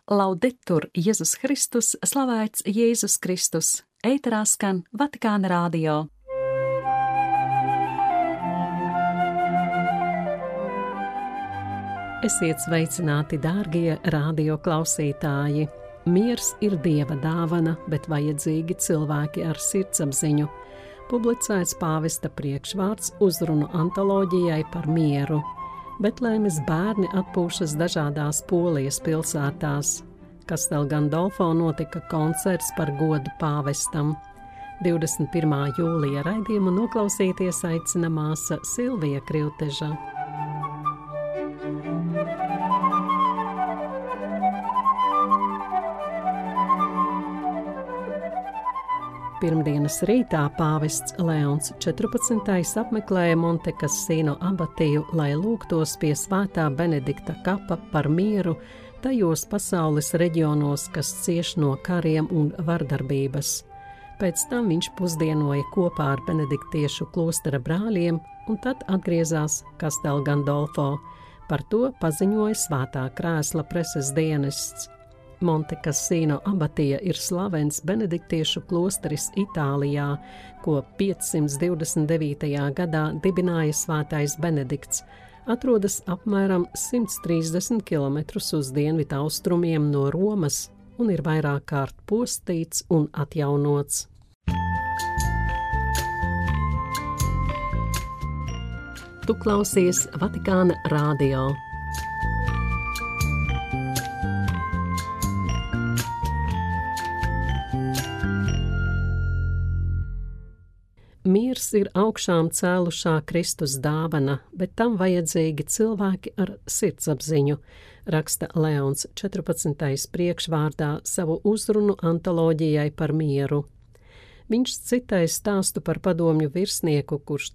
Laudetur Jēzus Kristus, slavēts Jēzus Kristus, ēterā skan Vatikāna radio. Esiet sveicināti, dārgie radio klausītāji! Miers ir Dieva dāvana, bet vajadzīgi cilvēki ar sirdsapziņu. Publicēts pāvesta priekšvārds uzrunu antoloģijai par mieru. Betlēmes bērni atpūšas dažādās Polijas pilsētās. Castel Gandolfo notika koncerts par godu pāvestam. 21. jūlija raidījumu noklausīties aicina māsa Silvija Krivteža. Pirmdienas rītā pāvests Leons 14. apmeklēja Montecassino abatiju, lai lūgtos pie svētā Benedikta kapa par mieru tajos pasaules reģionos, kas cieš no kariem un vardarbības. Pēc tam viņš pusdienoja kopā ar benediktiešu klostera brāļiem un tad atgriezās Castel Gandolfo. Par to paziņoja Svētā krēsla preses dienests. Montecassino abatija ir slavens benediktiešu klosteris Itālijā, ko 529. gadā dibināja svētais Benedikts. Atrodas apmēram 130 km uz dienvidu austrumiem no Romas un ir vairāk kārt postīts un atjaunots. Tu klausies Vatikāna radio. Miers ir augšām cēlušā Kristus dāvana, bet tam vajadzīgi cilvēki ar sirdsapziņu, raksta Leons 14. priekšvārdā savu uzrunu antoloģijai par mieru. Viņš citēja stāstu par padomju virsnieku, kurš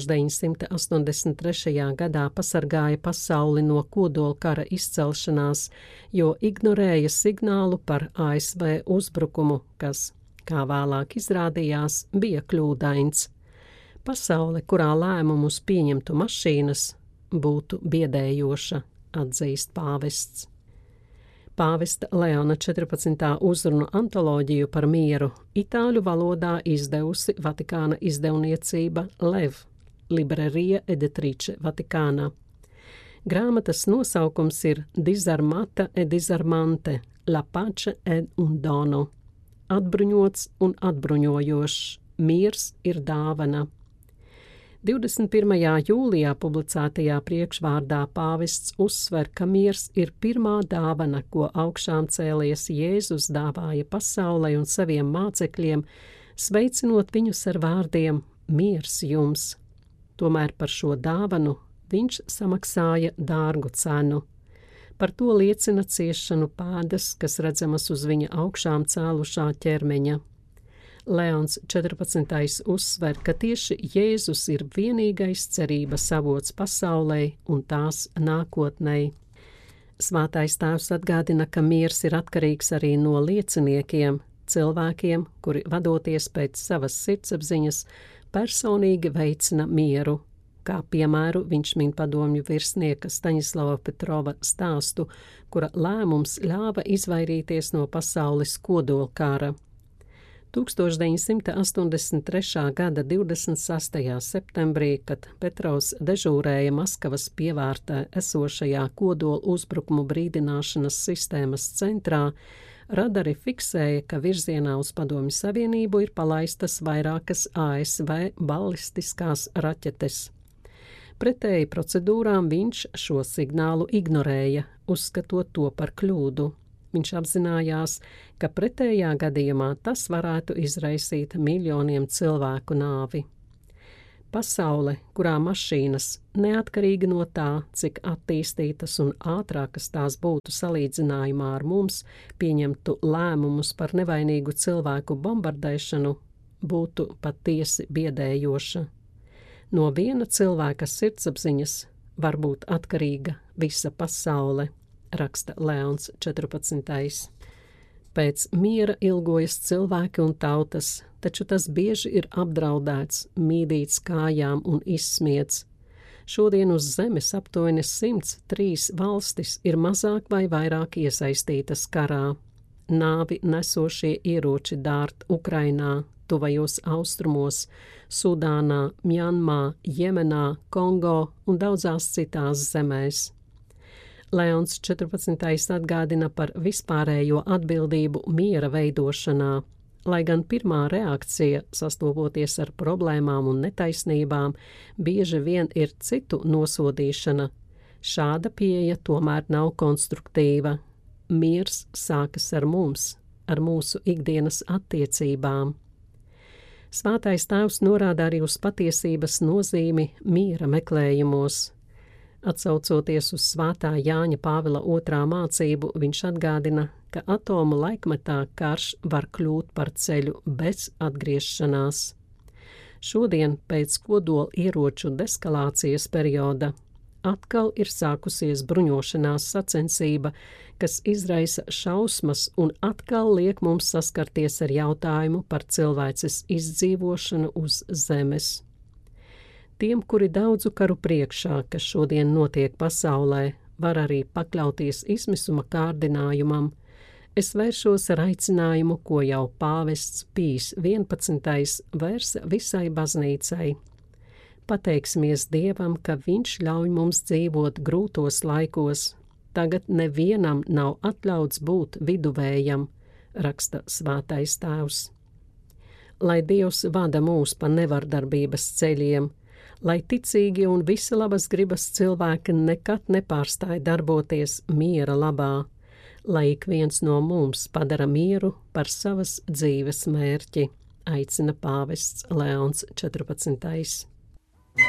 1983. gadā pasargāja pasauli no kodolkara izcelšanās, jo ignorēja signālu par ASV uzbrukumu, kas, kā vēlāk izrādījās, bija kļūdains. Pasaule, kurā lēmumus pieņemtu mašīnas, būtu biedējoša, atzīst pāvests. Pāvesta Leona 14. uzrunu antoloģiju par mieru itāļu valodā izdevusi Vatikāna izdevniecība Lev, Libreria Editrice Vatikāna. Grāmatas nosaukums ir Disarmata e disarmante, la pace ed un dono. Atbruņots un atbruņojošs, miers ir dāvana. 21. jūlijā publicētajā priekšvārdā pāvests uzsver, ka miers ir pirmā dāvana, ko augšām cēlies Jēzus dāvāja pasaulei un saviem mācekļiem, sveicinot viņus ar vārdiem miers jums. Tomēr par šo dāvanu viņš samaksāja dārgu cenu. Par to liecina ciešanu pēdas, kas redzamas uz viņa augšām cēlušā ķermeņa. Leons 14. uzsver, ka tieši Jēzus ir vienīgais cerības avots pasaulei un tās nākotnei. Svētais tēvs atgādina, ka miers ir atkarīgs arī no lieciniekiem, cilvēkiem, kuri vadoties pēc savas sirdsapziņas, personīgi veicina mieru. Kā piemēru viņš min padomju virsnieka Staņislava Petrova stāstu, kura lēmums ļāva izvairīties no pasaules kodolkara. 1983. gada 26. septembrī, kad Petrovs dežūrēja Maskavas pievārtē esošajā kodola uzbrukumu brīdināšanas sistēmas centrā, radari fiksēja, ka virzienā uz Padomju Savienību ir palaistas vairākas ASV balistiskās raķetes. Pretēji procedūrām viņš šo signālu ignorēja, uzskatot to par kļūdu. Viņš apzinājās, ka pretējā gadījumā tas varētu izraisīt miljoniem cilvēku nāvi. Pasaule, kurā mašīnas, neatkarīgi no tā, cik attīstītas un ātrākas tās būtu salīdzinājumā ar mums, pieņemtu lēmumus par nevainīgu cilvēku bombardēšanu, būtu patiesi biedējoša. No viena cilvēka sirdsapziņas var būt atkarīga visa pasaule, raksta Leons 14. Pēc miera ilgojas cilvēki un tautas, taču tas bieži ir apdraudēts, mīdīts kājām un izsmiets. Šodien uz Zemes aptuveni 103 valstis ir mazāk vai vairāk iesaistītas karā. Nāvi nesošie ieroči dārt Ukrainā, Tuvajos austrumos, Sudānā, Mjanmā, Jemenā, Kongo un daudzās citās zemēs. Leons 14. atgādina par vispārējo atbildību miera veidošanā, lai gan pirmā reakcija, sastopoties ar problēmām un netaisnībām, bieži vien ir citu nosodīšana. Šāda pieeja tomēr nav konstruktīva. Miers sākas ar mums, ar mūsu ikdienas attiecībām. Svētais Tēvs norāda arī uz patiesības nozīmi miera meklējumos. Atsaucoties uz svētā Jāņa Pāvila II mācību, viņš atgādina, ka atomu laikmetā karš var kļūt par ceļu bez atgriešanās. Šodien, pēc kodola ieroču deskalācijas perioda, atkal ir sākusies bruņošanās sacensība, kas izraisa šausmas un atkal liek mums saskarties ar jautājumu par cilvēces izdzīvošanu uz zemes. Tiem, kuri daudzu karu priekšā, kas šodien notiek pasaulē, var arī pakļauties izmisuma kārdinājumam, es vēršos ar aicinājumu, ko jau pāvests Pijs 11. vērsa visai baznīcai. Pateiksimies Dievam, ka Viņš ļauj mums dzīvot grūtos laikos. Tagad nevienam nav atļauts būt viduvējam, raksta Svētais Tēvs. Lai Dievs vada mūs pa nevardarbības ceļiem, lai ticīgi un visi labas gribas cilvēki nekad nepārstāj darboties miera labā, lai ik viens no mums padara mieru par savas dzīves mērķi, aicina pāvests Leons 14.